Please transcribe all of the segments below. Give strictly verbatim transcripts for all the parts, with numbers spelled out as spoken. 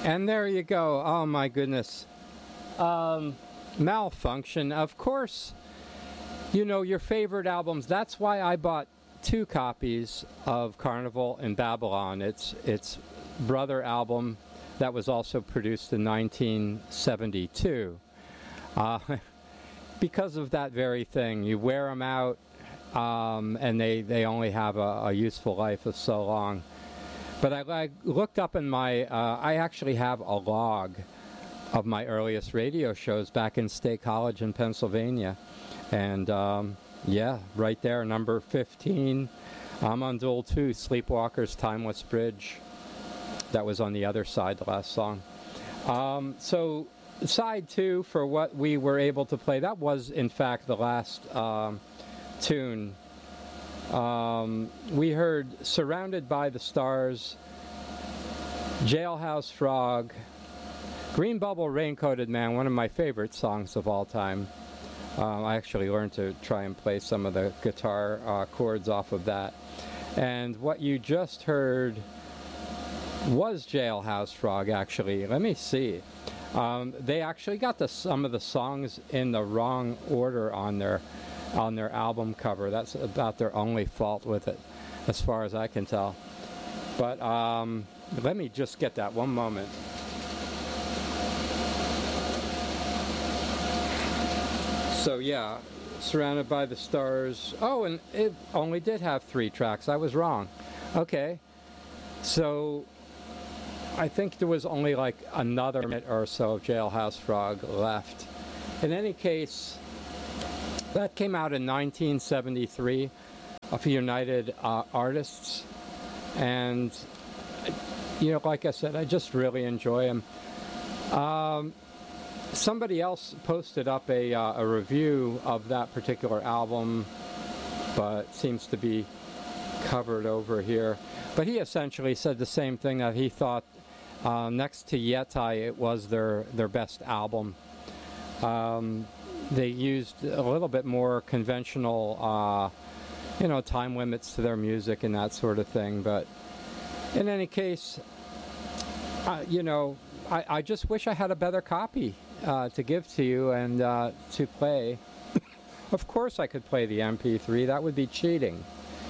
And there you go. Oh my goodness. Um, Malfunction. Of course, you know, your favorite albums. That's why I bought two copies of Carnival in Babylon. It's its brother album that was also produced in nineteen seventy-two. Uh, because of that very thing. You wear them out, um, and they, they only have a, a useful life of so long. But I, I looked up in my, uh, I actually have a log of my earliest radio shows back in State College in Pennsylvania. And um, yeah, right there, number fifteen, I'm on Duel two, Sleepwalkers, Timeless Bridge. That was on the other side, the last song. Um, so side two, for what we were able to play, that was in fact the last um, tune. Um, we heard Surrounded by the Stars, Jailhouse Frog, Green Bubble Raincoated Man, one of my favorite songs of all time. Uh, I actually learned to try and play some of the guitar uh, chords off of that. And what you just heard was Jailhouse Frog, actually. Let me see. Um, they actually got the, some of the songs in the wrong order on their on their album cover. That's about their only fault with it, as far as I can tell. But um, let me just get that one moment. So yeah, Surrounded by the Stars. Oh, and it only did have three tracks. I was wrong. Okay. So I think there was only like another minute or so of Jailhouse Frog left. In any case, that came out in nineteen seventy-three of United uh, Artists. And, you know, like I said, I just really enjoy them. Um, somebody else posted up a, uh, a review of that particular album, but seems to be covered over here. But he essentially said the same thing, that he thought uh, next to Yeti, it was their, their best album. Um, they used a little bit more conventional, uh, you know, time limits to their music and that sort of thing. But in any case, uh, you know, I, I just wish I had a better copy uh, to give to you and uh, to play. Of course I could play the M P three. That would be cheating.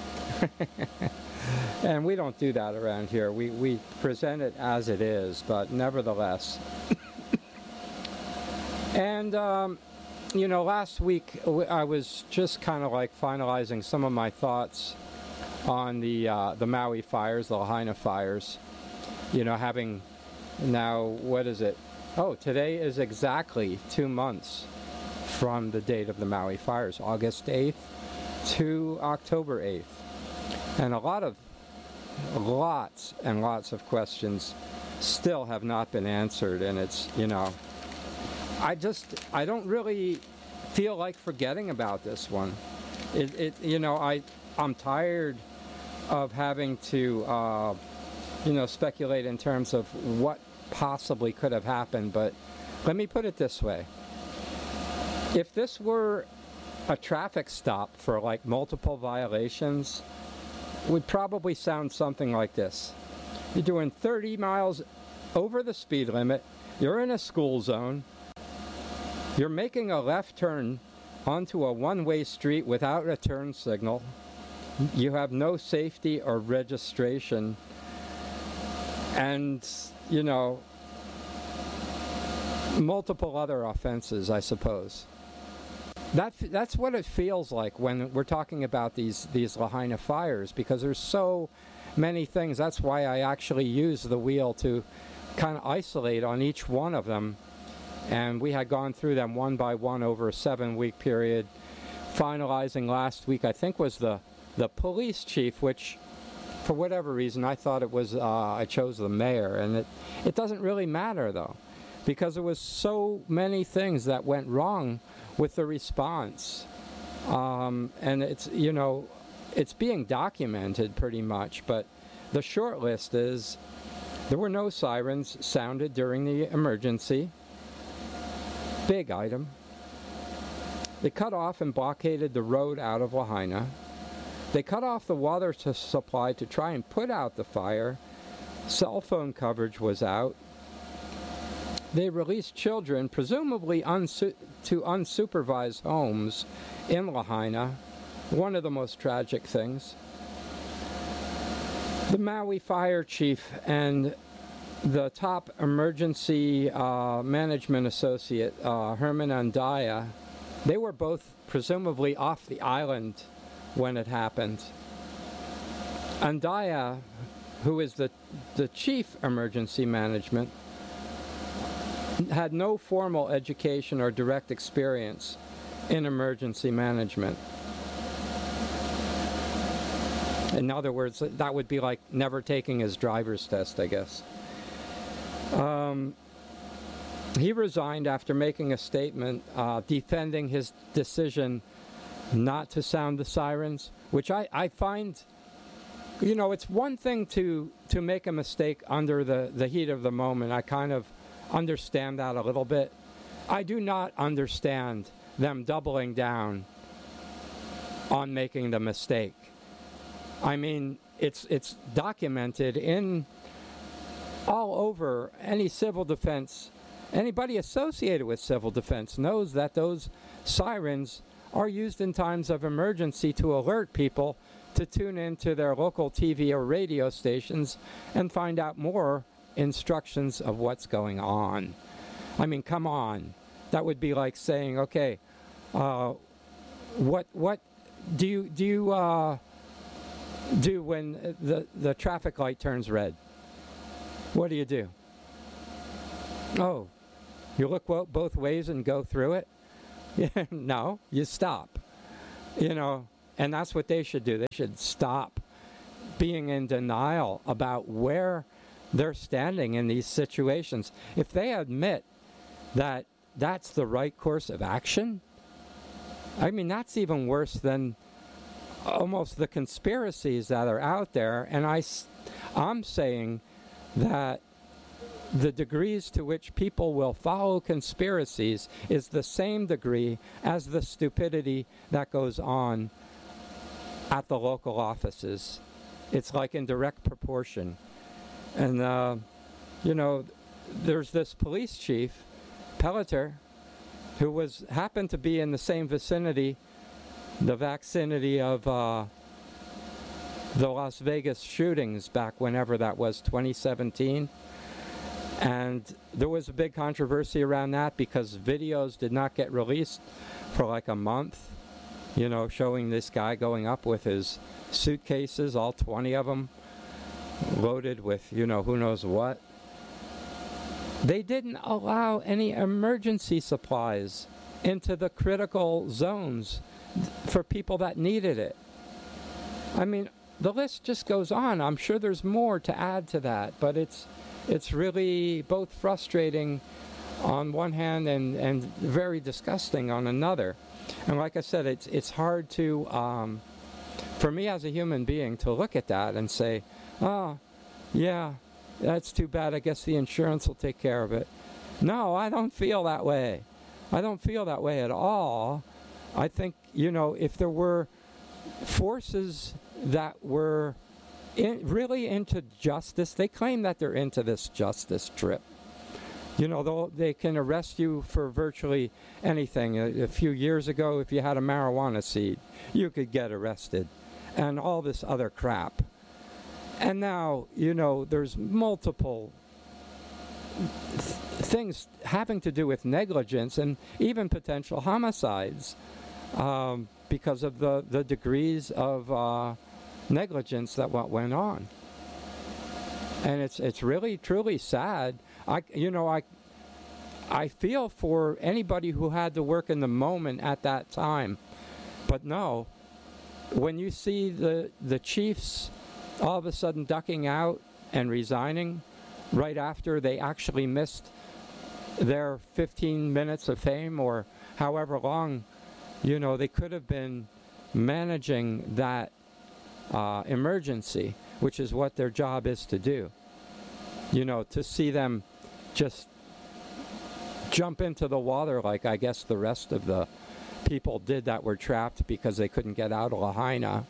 And we don't do that around here. We, we present it as it is, but nevertheless. And, um, you know, last week I was just kind of like finalizing some of my thoughts on the uh, the Maui fires, the Lahaina fires. You know, having now, what is it? Oh, today is exactly two months from the date of the Maui fires, August eighth to October eighth. And a lot of, lots and lots of questions still have not been answered. And it's, you know, I just, I don't really feel like forgetting about this one. It, it you know, I, I'm tired of having to, uh, you know, speculate in terms of what possibly could have happened. But let me put it this way. If this were a traffic stop for like multiple violations, it would probably sound something like this. You're doing thirty miles over the speed limit. You're in a school zone. You're making a left turn onto a one-way street without a turn signal. You have no safety or registration. And, you know, multiple other offenses, I suppose. That, that's what it feels like when we're talking about these, these Lahaina fires, because there's so many things. That's why I actually use the wheel to kind of isolate on each one of them. And we had gone through them one by one over a seven-week period, finalizing last week, I think, was the, the police chief, which, for whatever reason, I thought it was, uh, I chose the mayor. And it, it doesn't really matter, though, because there was so many things that went wrong with the response. Um, and it's, you know, it's being documented pretty much, but the short list is there were no sirens sounded during the emergency. Big item. They cut off and blockaded the road out of Lahaina. They cut off the water to supply to try and put out the fire. Cell phone coverage was out. they released children, presumably unsu- to unsupervised homes in Lahaina, one of the most tragic things. The Maui fire chief and the top emergency uh, management associate, uh, Herman Andaya, they were both presumably off the island when it happened. Andaya, who is the, the chief emergency management, had no formal education or direct experience in emergency management. In other words, that would be like never taking his driver's test, I guess. Um, he resigned after making a statement uh, defending his decision not to sound the sirens, which I, I find, you know, it's one thing to, to make a mistake under the, the heat of the moment. I kind of understand that a little bit. I do not understand them doubling down on making the mistake. I mean, it's it's documented in all over any civil defense. Anybody associated with civil defense knows that those sirens are used in times of emergency to alert people to tune into their local T V or radio stations and find out more instructions of what's going on. I mean, come on. That would be like saying, okay, uh, what what do you do you uh, do when the the traffic light turns red? What do you do? Oh, you look both ways and go through it? No, you stop. You know, and that's what they should do. They should stop being in denial about where they're standing in these situations. If they admit that that's the right course of action, I mean, that's even worse than almost the conspiracies that are out there. And I, I'm saying that the degrees to which people will follow conspiracies is the same degree as the stupidity that goes on at the local offices. It's like in direct proportion. And, uh, you know, there's this police chief, Pelletier, who was happened to be in the same vicinity, the vicinity of uh, the Las Vegas shootings back whenever that was, twenty seventeen. And there was a big controversy around that because videos did not get released for like a month, you know, showing this guy going up with his suitcases, all twenty of them, loaded with, you know, who knows what. They didn't allow any emergency supplies into the critical zones for people that needed it. I mean, the list just goes on. I'm sure there's more to add to that, but it's it's really both frustrating on one hand and, and very disgusting on another. And like I said, it's it's hard to, um, for me as a human being, to look at that and say, oh, yeah, that's too bad. I guess the insurance will take care of it. No, I don't feel that way. I don't feel that way at all. I think, you know, if there were forces that were in, really into justice, they claim that they're into this justice trip. You know, they can arrest you for virtually anything. A, a few years ago, if you had a marijuana seed, you could get arrested. And all this other crap. And now, you know, there's multiple th- things having to do with negligence and even potential homicides um, because of the, the degrees of uh, negligence that what went on. And it's it's really, truly sad. I, you know, I, I feel for anybody who had to work in the moment at that time. But no, when you see the the chiefs all of a sudden ducking out and resigning right after they actually missed their fifteen minutes of fame or however long, you know, they could have been managing that uh, emergency, which is what their job is to do. You know, to see them just jump into the water like I guess the rest of the people did that were trapped because they couldn't get out of Lahaina.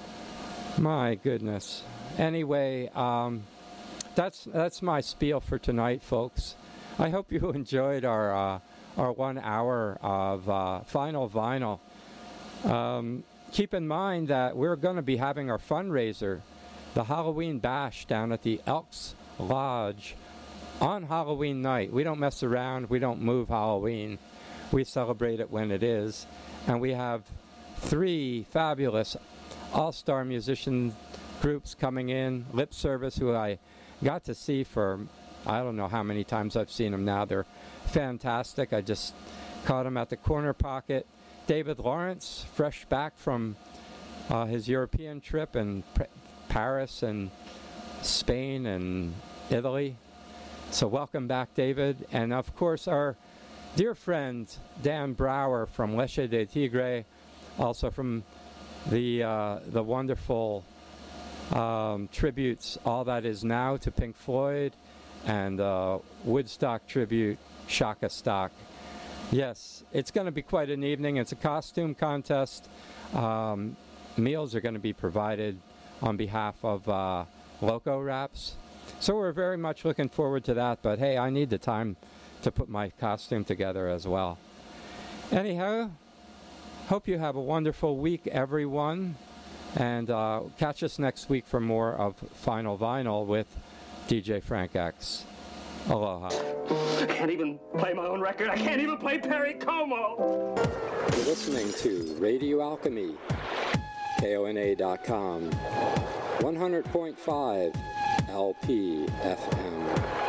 My goodness. Anyway, um, that's that's my spiel for tonight, folks. I hope you enjoyed our uh, our one hour of uh, Final Vinyl. Um, keep in mind that we're going to be having our fundraiser, the Halloween Bash, down at the Elks Lodge on Halloween night. We don't mess around. We don't move Halloween. We celebrate it when it is. And we have three fabulous all-star musician groups coming in. Lip Service, who I got to see for, I don't know how many times I've seen them now. They're fantastic. I just caught them at the Corner Pocket. David Lawrence, fresh back from uh, his European trip in P- Paris and Spain and Italy. So welcome back, David. And of course, our dear friend Dan Brower from Leche de Tigre, also from the uh, the wonderful um, tributes All That Is Now to Pink Floyd, and uh, Woodstock tribute Shaka Stock. Yes, it's going to be quite an evening. It's a costume contest. Um, meals are going to be provided on behalf of uh, Loco Wraps. So we're very much looking forward to that. But hey, I need the time to put my costume together as well. Anyhow, hope you have a wonderful week, everyone. And uh, catch us next week for more of Final Vinyl with D J Frank X. Aloha. I can't even play my own record. I can't even play Perry Como. You're listening to Radio Alchemy, K O N A dot com, one hundred point five L P F M.